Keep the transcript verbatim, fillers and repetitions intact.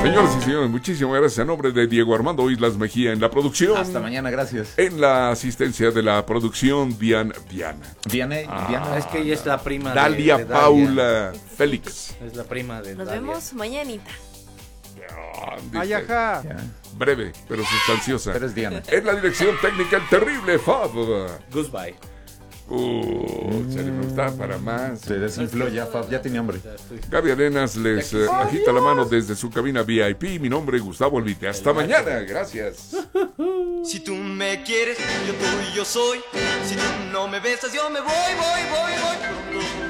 Señoras y señores, muchísimas gracias. A nombre de Diego Armando Islas Mejía en la producción. Hasta mañana, gracias. En la asistencia de la producción, Diana. Diana. Diana, Ah, Diana. Es que ella es la prima Dalia de, de Paula Félix. Es la prima de Nos Dalia. vemos mañanita. Ah, dice, Ay, ajá. Ya. breve, pero sustanciosa. Pero es Diana. En la dirección técnica, el terrible Fab. Goodbye. Uh, se le está para más. Se desinfló ya, Fab. Ya tiene hambre. Ya estoy- Gaby Arenas les eh, agita la mano desde su cabina V I P. Mi nombre es Gustavo Olvite. Hasta mañana. Gracias. Si tú me quieres, yo tuyo soy. Si tú no me besas, yo me voy, voy, voy, voy.